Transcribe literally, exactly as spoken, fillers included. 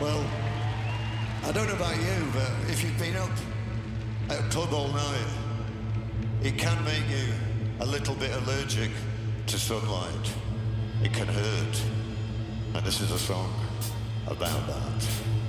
Well, I don't know about you, but if you've been up at a club all night, it can make you a little bit allergic to sunlight. It can hurt. And this is a song about that.